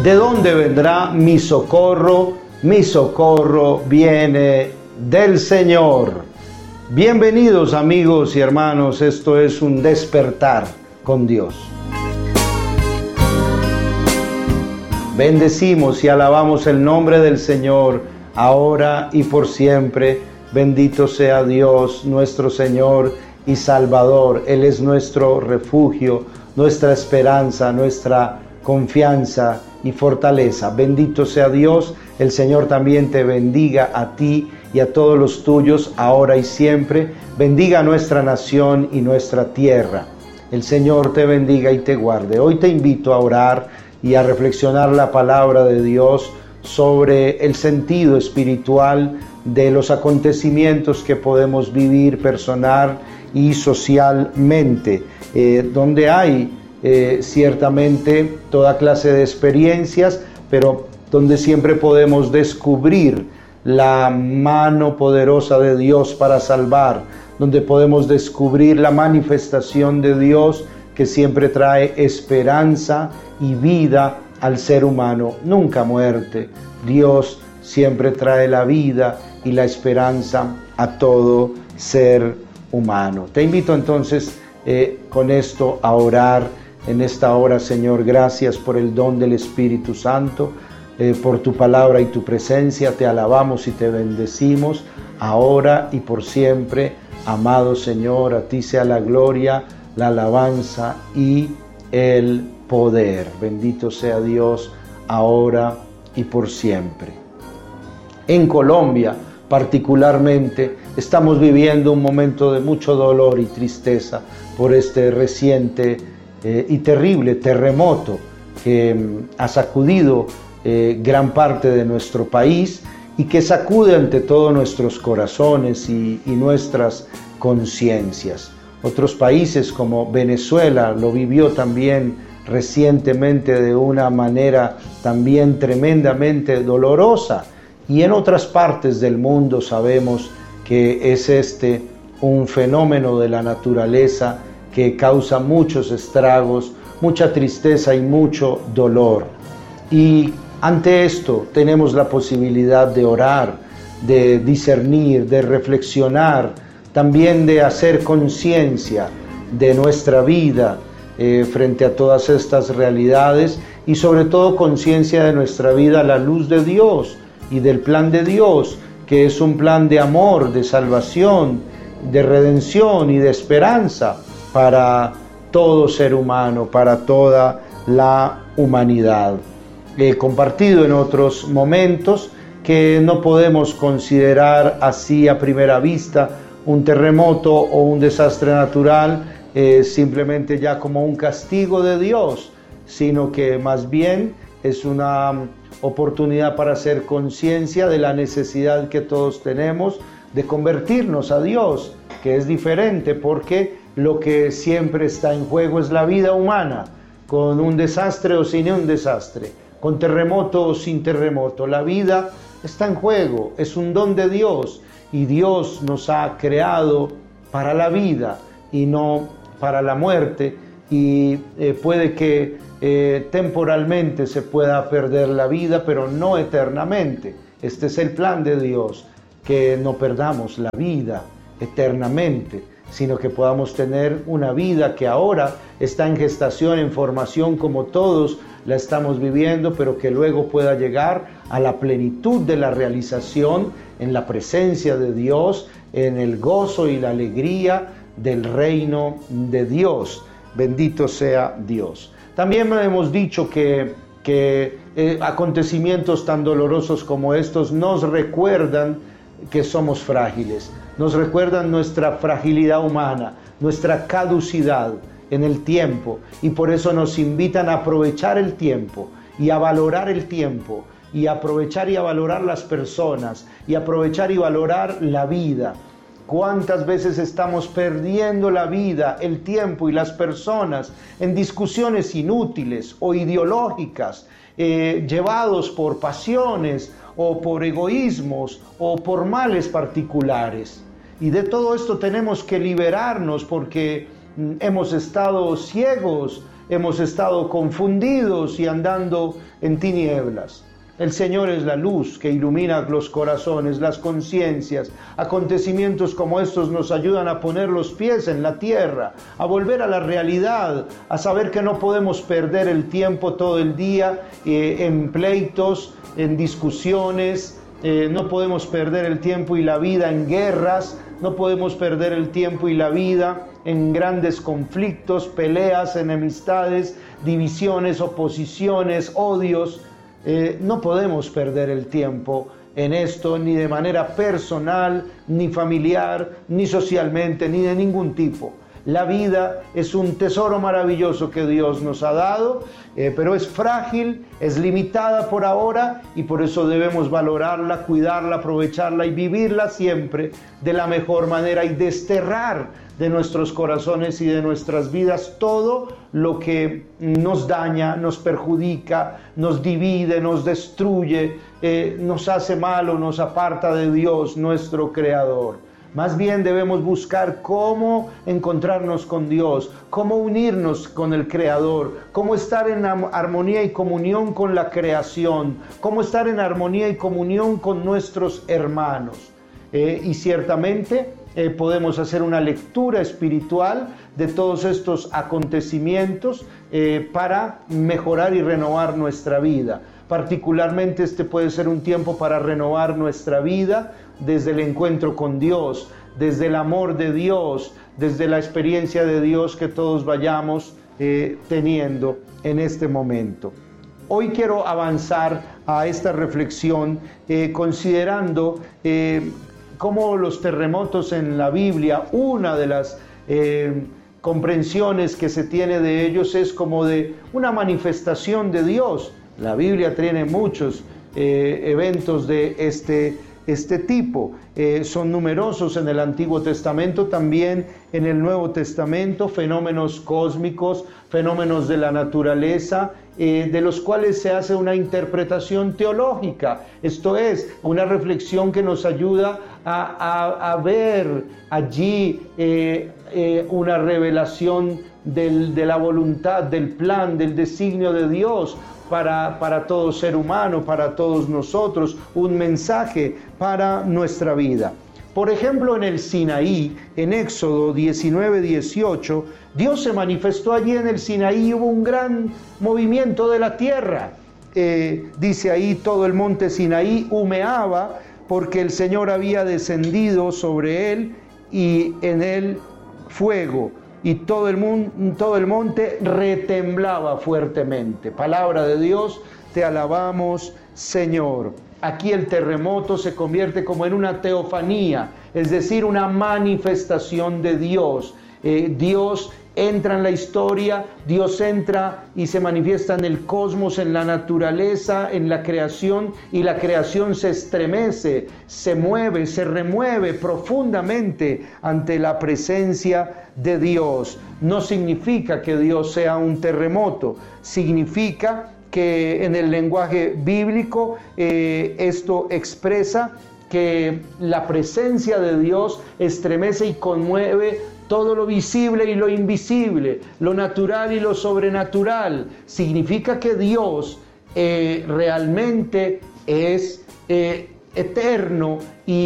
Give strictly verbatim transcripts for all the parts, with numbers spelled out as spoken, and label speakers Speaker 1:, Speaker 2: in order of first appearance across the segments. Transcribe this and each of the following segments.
Speaker 1: ¿De dónde vendrá mi socorro? Mi socorro viene del Señor. Bienvenidos amigos y hermanos, esto es un despertar con Dios. Bendecimos y alabamos el nombre del Señor, ahora y por siempre. Bendito sea Dios, nuestro Señor y Salvador. Él es nuestro refugio, nuestra esperanza, nuestra confianza y fortaleza. Bendito sea Dios. El Señor también te bendiga a ti y a todos los tuyos, ahora y siempre. Bendiga a nuestra nación y nuestra tierra. El Señor te bendiga y te guarde. Hoy te invito a orar y a reflexionar la palabra de Dios sobre el sentido espiritual de los acontecimientos que podemos vivir personal y socialmente, eh, donde hay eh, ciertamente toda clase de experiencias, pero donde siempre podemos descubrir la mano poderosa de Dios para salvar, donde podemos descubrir la manifestación de Dios que siempre trae esperanza y vida al ser humano, nunca muerte. Dios siempre trae la vida y la esperanza a todo ser humano. Te invito entonces eh, con esto a orar en esta hora. Señor, gracias por el don del Espíritu Santo, eh, por tu palabra y tu presencia. Te alabamos y te bendecimos ahora y por siempre. Amado Señor, a ti sea la gloria, la alabanza y el poder. Bendito sea Dios ahora y por siempre. En Colombia, particularmente, estamos viviendo un momento de mucho dolor y tristeza por este reciente eh, y terrible terremoto que mm, ha sacudido eh, gran parte de nuestro país y que sacude ante todo nuestros corazones y, y nuestras conciencias. Otros países como Venezuela lo vivió también recientemente de una manera también tremendamente dolorosa, y en otras partes del mundo sabemos que es este un fenómeno de la naturaleza que causa muchos estragos, mucha tristeza y mucho dolor. Y ante esto tenemos la posibilidad de orar, de discernir, de reflexionar, también de hacer conciencia de nuestra vida eh, frente a todas estas realidades, y sobre todo conciencia de nuestra vida a la luz de Dios y del plan de Dios, que es un plan de amor, de salvación, de redención y de esperanza para todo ser humano, para toda la humanidad. He compartido en otros momentos que no podemos considerar así a primera vista un terremoto o un desastre natural eh, simplemente ya como un castigo de Dios, sino que más bien es una oportunidad para hacer conciencia de la necesidad que todos tenemos de convertirnos a Dios, que es diferente, porque lo que siempre está en juego es la vida humana, con un desastre o sin un desastre, con terremoto o sin terremoto. La vida está en juego, es un don de Dios, y Dios nos ha creado para la vida y no para la muerte, y eh, puede que eh, temporalmente se pueda perder la vida, pero no eternamente. Este es el plan de Dios, que no perdamos la vida eternamente, sino que podamos tener una vida que ahora está en gestación, en formación, como todos la estamos viviendo, pero que luego pueda llegar a la plenitud de la realización en la presencia de Dios, en el gozo y la alegría del reino de Dios. Bendito sea Dios. También hemos dicho que, que eh, acontecimientos tan dolorosos como estos nos recuerdan que somos frágiles, nos recuerdan nuestra fragilidad humana, nuestra caducidad en el tiempo, y por eso nos invitan a aprovechar el tiempo y a valorar el tiempo, y a aprovechar y a valorar las personas, y aprovechar y valorar la vida. ¿Cuántas veces estamos perdiendo la vida, el tiempo y las personas en discusiones inútiles o ideológicas, eh, llevados por pasiones o por egoísmos o por males particulares? Y de todo esto tenemos que liberarnos, porque hemos estado ciegos hemos estado confundidos y andando en tinieblas. El Señor es la luz que ilumina los corazones, las conciencias. Acontecimientos como estos nos ayudan a poner los pies en la tierra, a volver a la realidad, a saber que no podemos perder el tiempo todo el día eh, en pleitos, en discusiones, eh, no podemos perder el tiempo y la vida en guerras, no podemos perder el tiempo y la vida en grandes conflictos, peleas, enemistades, divisiones, oposiciones, odios. Eh, no podemos perder el tiempo en esto, ni de manera personal, ni familiar, ni socialmente, ni de ningún tipo. La vida es un tesoro maravilloso que Dios nos ha dado, eh, pero es frágil, es limitada por ahora, y por eso debemos valorarla, cuidarla, aprovecharla y vivirla siempre de la mejor manera, y desterrar de nuestros corazones y de nuestras vidas todo lo que nos daña, nos perjudica, nos divide, nos destruye, eh, nos hace mal o nos aparta de Dios, nuestro Creador. Más bien debemos buscar cómo encontrarnos con Dios, cómo unirnos con el Creador, cómo estar en armonía y comunión con la creación, cómo estar en armonía y comunión con nuestros hermanos. Eh, y ciertamente eh, podemos hacer una lectura espiritual de todos estos acontecimientos eh, para mejorar y renovar nuestra vida. Particularmente este puede ser un tiempo para renovar nuestra vida desde el encuentro con Dios, desde el amor de Dios, desde la experiencia de Dios que todos vayamos eh, teniendo en este momento. Hoy quiero avanzar a esta reflexión eh, considerando eh, cómo los terremotos en la Biblia, una de las eh, comprensiones que se tiene de ellos es como de una manifestación de Dios. La Biblia tiene muchos eh, eventos de este, este tipo. Eh, son numerosos en el Antiguo Testamento, también en el Nuevo Testamento, fenómenos cósmicos, fenómenos de la naturaleza, eh, de los cuales se hace una interpretación teológica. Esto es, una reflexión que nos ayuda a, a, a ver allí eh, eh, una revelación del, de la voluntad, del plan, del designio de Dios para, para todo ser humano, para todos nosotros, un mensaje para nuestra vida. Por ejemplo, en el Sinaí, en Éxodo diecinueve dieciocho, Dios se manifestó allí en el Sinaí y hubo un gran movimiento de la tierra. Eh, dice ahí, todo el monte Sinaí humeaba porque el Señor había descendido sobre él y en él fuego. Y todo el, mundo, todo el monte retemblaba fuertemente. Palabra de Dios, te alabamos, Señor. Aquí el terremoto se convierte como en una teofanía, es decir, una manifestación de Dios. Eh, Dios entra en la historia, Dios entra y se manifiesta en el cosmos, en la naturaleza, en la creación, y la creación se estremece, se mueve, se remueve profundamente ante la presencia de Dios. No significa que Dios sea un terremoto, significa que en el lenguaje bíblico eh, esto expresa que la presencia de Dios estremece y conmueve todo lo visible y lo invisible, lo natural y lo sobrenatural. Significa que Dios eh, realmente es eh, eterno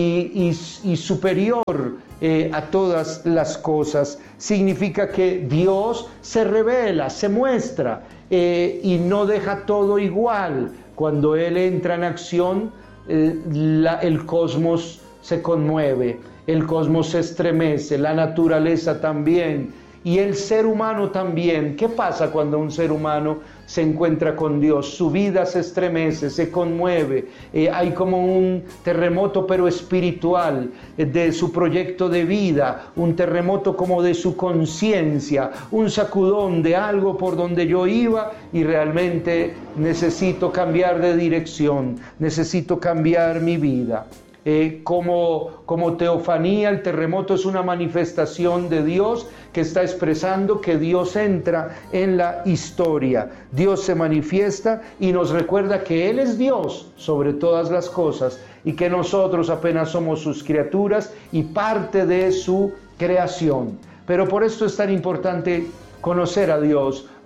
Speaker 1: y, y, y superior eh, a todas las cosas. Significa que Dios se revela, se muestra eh, y no deja todo igual. Cuando Él entra en acción, eh, la, el cosmos se conmueve, el cosmos se estremece, la naturaleza también, y el ser humano también. ¿Qué pasa cuando un ser humano se encuentra con Dios? Su vida se estremece, se conmueve, eh, hay como un terremoto pero espiritual eh, de su proyecto de vida, un terremoto como de su conciencia, un sacudón de algo por donde yo iba y realmente necesito cambiar de dirección, necesito cambiar mi vida. Eh, como, como teofanía, el terremoto es una manifestación de Dios que está expresando que Dios entra en la historia. Dios se manifiesta y nos recuerda que Él es Dios sobre todas las cosas y que nosotros apenas somos sus criaturas y parte de su creación. Pero por esto es tan importante conocer a Dios,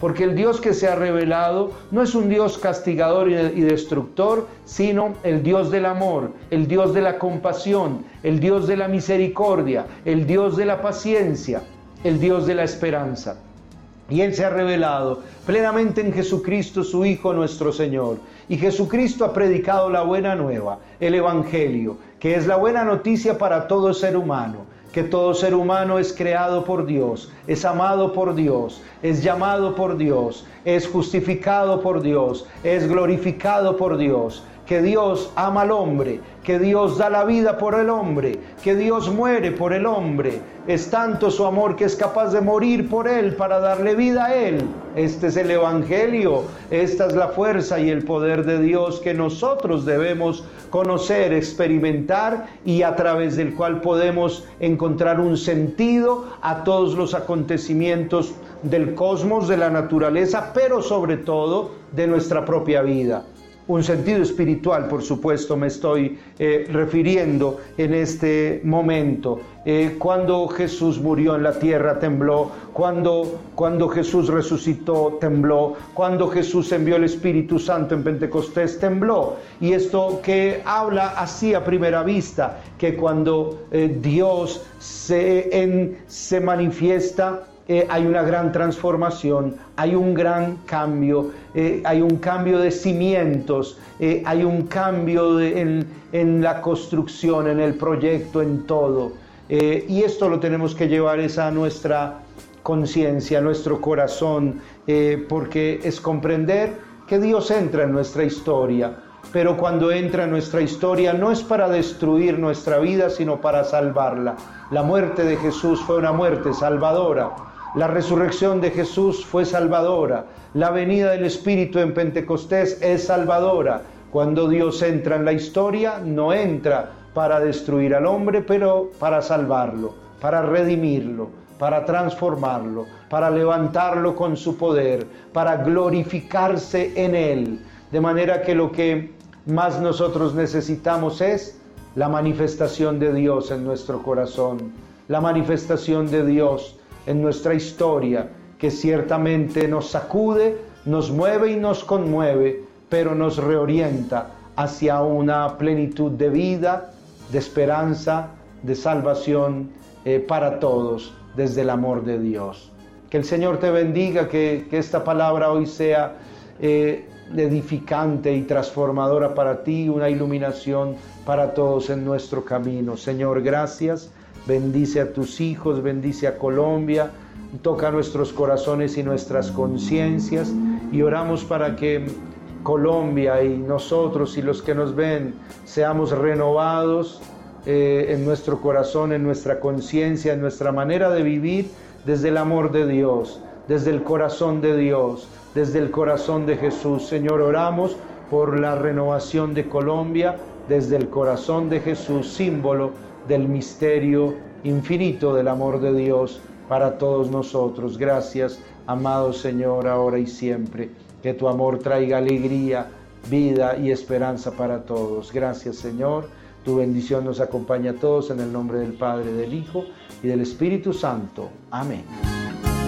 Speaker 1: porque el Dios que se ha revelado no es un Dios castigador y destructor, sino el Dios del amor, el Dios de la compasión, el Dios de la misericordia, el Dios de la paciencia, el Dios de la esperanza. Y Él se ha revelado plenamente en Jesucristo, su Hijo nuestro Señor. Y Jesucristo ha predicado la buena nueva, el Evangelio, que es la buena noticia para todo ser humano, que todo ser humano es creado por Dios, es amado por Dios, es llamado por Dios, es justificado por Dios, es glorificado por Dios, que Dios ama al hombre, que Dios da la vida por el hombre, que Dios muere por el hombre. Es tanto su amor que es capaz de morir por él para darle vida a él. Este es el Evangelio, esta es la fuerza y el poder de Dios que nosotros debemos conocer, experimentar y a través del cual podemos encontrar un sentido a todos los acontecimientos del cosmos, de la naturaleza, pero sobre todo de nuestra propia vida. Un sentido espiritual, por supuesto, me estoy eh, refiriendo en este momento. Eh, cuando Jesús murió en la tierra, tembló. Cuando, cuando Jesús resucitó, tembló. Cuando Jesús envió el Espíritu Santo en Pentecostés, tembló. Y esto que habla así a primera vista, que cuando eh, Dios se, en, se manifiesta, Eh, hay una gran transformación, hay un gran cambio, eh, hay un cambio de cimientos, eh, hay un cambio de, en, en la construcción, en el proyecto, en todo. Eh, y esto lo tenemos que llevar es a nuestra conciencia, a nuestro corazón, eh, porque es comprender que Dios entra en nuestra historia, pero cuando entra en nuestra historia no es para destruir nuestra vida, sino para salvarla. La muerte de Jesús fue una muerte salvadora. La resurrección de Jesús fue salvadora. La venida del Espíritu en Pentecostés es salvadora. Cuando Dios entra en la historia, no entra para destruir al hombre, pero para salvarlo, para redimirlo, para transformarlo, para levantarlo con su poder, para glorificarse en él. De manera que lo que más nosotros necesitamos es la manifestación de Dios en nuestro corazón, la manifestación de Dios en nuestra historia, que ciertamente nos sacude, nos mueve y nos conmueve, pero nos reorienta hacia una plenitud de vida, de esperanza, de salvación eh, para todos, desde el amor de Dios. Que el Señor te bendiga, que, que esta palabra hoy sea eh, edificante y transformadora para ti, una iluminación para todos en nuestro camino. Señor, gracias. Bendice a tus hijos, bendice a Colombia, toca nuestros corazones y nuestras conciencias y oramos para que Colombia y nosotros y los que nos ven seamos renovados eh, en nuestro corazón, en nuestra conciencia, en nuestra manera de vivir desde el amor de Dios, desde el corazón de Dios, desde el corazón de Jesús. Señor, oramos por la renovación de Colombia desde el corazón de Jesús, símbolo del misterio infinito del amor de Dios para todos nosotros. Gracias, amado Señor, ahora y siempre. Que tu amor traiga alegría, vida y esperanza para todos. Gracias, Señor. Tu bendición nos acompaña a todos en el nombre del Padre, del Hijo y del Espíritu Santo. Amén.